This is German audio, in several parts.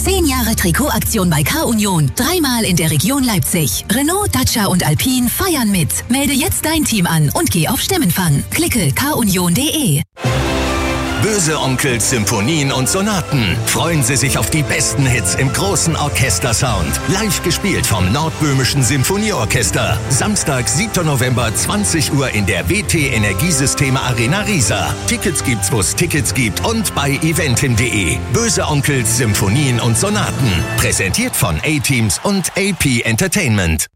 10 Jahre Trikotaktion bei K-Union. 3-mal in der Region Leipzig. Renault, Dacia und Alpine feiern mit. Melde jetzt dein Team an und geh auf Stimmenfang. Klicke kunion.de. Böse Onkels, Symphonien und Sonaten. Freuen Sie sich auf die besten Hits im großen Orchestersound. Live gespielt vom Nordböhmischen Symphonieorchester. Samstag, 7. November, 20 Uhr in der WT Energiesysteme Arena Riesa. Tickets gibt's, wo es Tickets gibt und bei eventim.de. Böse Onkels, Symphonien und Sonaten. Präsentiert von A-Teams und AP Entertainment.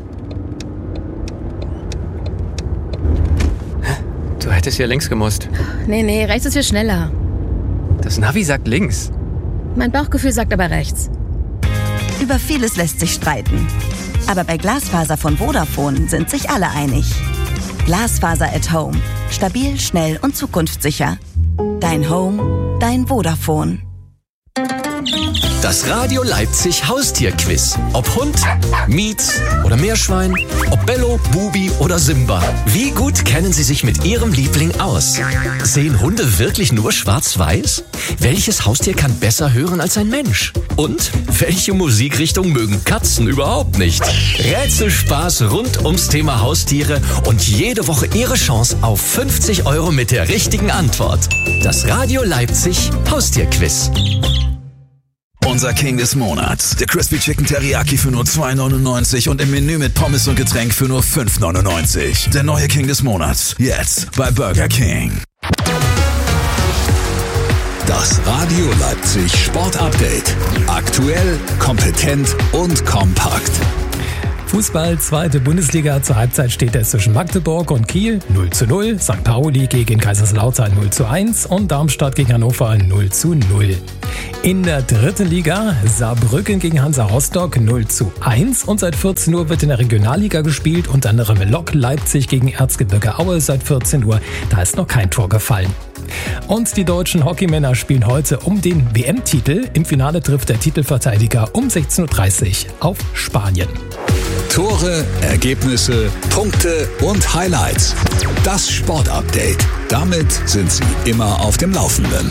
Du hättest hier links gemusst. Nee, rechts ist viel schneller. Das Navi sagt links. Mein Bauchgefühl sagt aber rechts. Über vieles lässt sich streiten. Aber bei Glasfaser von Vodafone sind sich alle einig. Glasfaser at Home. Stabil, schnell und zukunftssicher. Dein Home, dein Vodafone. Das Radio Leipzig Haustierquiz. Ob Hund, Mietz oder Meerschwein, ob Bello, Bubi oder Simba. Wie gut kennen Sie sich mit Ihrem Liebling aus? Sehen Hunde wirklich nur schwarz-weiß? Welches Haustier kann besser hören als ein Mensch? Und welche Musikrichtung mögen Katzen überhaupt nicht? Rätselspaß rund ums Thema Haustiere und jede Woche Ihre Chance auf 50 € mit der richtigen Antwort. Das Radio Leipzig Haustierquiz. Unser King des Monats. Der Crispy Chicken Teriyaki für nur 2,99 und im Menü mit Pommes und Getränk für nur 5,99. Der neue King des Monats. Jetzt bei Burger King. Das Radio Leipzig Sport Update. Aktuell, kompetent und kompakt. Fußball, 2. Bundesliga. Zur Halbzeit steht es zwischen Magdeburg und Kiel 0:0, St. Pauli gegen Kaiserslautern 0:1 und Darmstadt gegen Hannover 0:0. In der 3. Liga Saarbrücken gegen Hansa Rostock 0:1 und seit 14 Uhr wird in der Regionalliga gespielt, unter anderem Lok Leipzig gegen Erzgebirge Aue seit 14 Uhr. Da ist noch kein Tor gefallen. Und die deutschen Hockeymänner spielen heute um den WM-Titel. Im Finale trifft der Titelverteidiger um 16:30 Uhr auf Spanien. Tore, Ergebnisse, Punkte und Highlights. Das Sportupdate. Damit sind Sie immer auf dem Laufenden.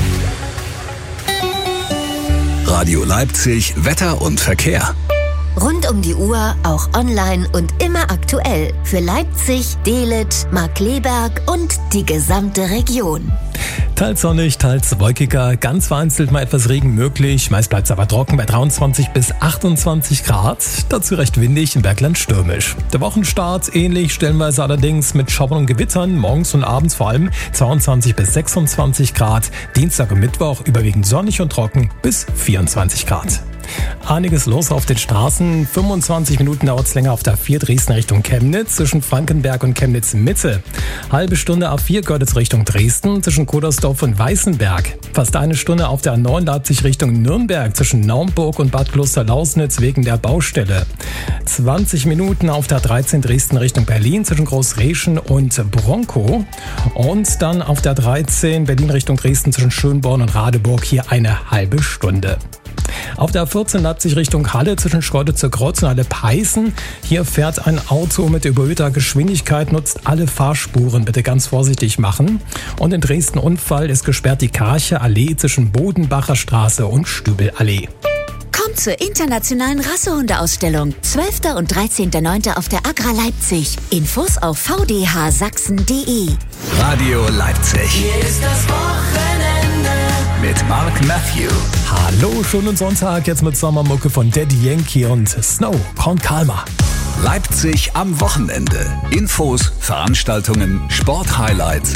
Radio Leipzig, Wetter und Verkehr. Rund um die Uhr, auch online und immer aktuell. Für Leipzig, Dehlet, Markkleeberg und die gesamte Region. Teils sonnig, teils wolkiger, ganz vereinzelt mal etwas Regen möglich. Meist bleibt es aber trocken bei 23 bis 28 Grad. Dazu recht windig, im Bergland stürmisch. Der Wochenstart ähnlich, stellenweise allerdings mit Schauern und Gewittern. Morgens und abends vor allem 22 bis 26 Grad. Dienstag und Mittwoch überwiegend sonnig und trocken bis 24 Grad. Einiges los auf den Straßen. 25 Minuten dauert es länger auf der A4 Dresden Richtung Chemnitz, zwischen Frankenberg und Chemnitz Mitte. Halbe Stunde A4 Görlitz Richtung Dresden, zwischen Kodersdorf und Weißenberg. Fast eine Stunde auf der A9 Leipzig Richtung Nürnberg, zwischen Naumburg und Bad Kloster-Lausnitz wegen der Baustelle. 20 Minuten auf der A13 Dresden Richtung Berlin, zwischen Großreschen und Bronkow. Und dann auf der 13 Berlin Richtung Dresden, zwischen Schönborn und Radeburg, hier eine halbe Stunde. Auf der A14 Leipzig Richtung Halle zwischen Schrotte zur Kreuz und Halle Peißen. Hier fährt ein Auto mit überhöhter Geschwindigkeit, nutzt alle Fahrspuren. Bitte ganz vorsichtig machen. Und in Dresden Unfall ist gesperrt die Karcher Allee zwischen Bodenbacher Straße und Stübelallee. Kommt zur internationalen Rassehundeausstellung. 12. und 13.09. auf der Agra Leipzig. Infos auf vdhsachsen.de. Radio Leipzig. Hier ist das Wochenende mit Mark Matthew. Hallo, schönen Sonntag, jetzt mit Sommermucke von Daddy Yankee und Snow von Kalmar. Leipzig am Wochenende. Infos, Veranstaltungen, Sporthighlights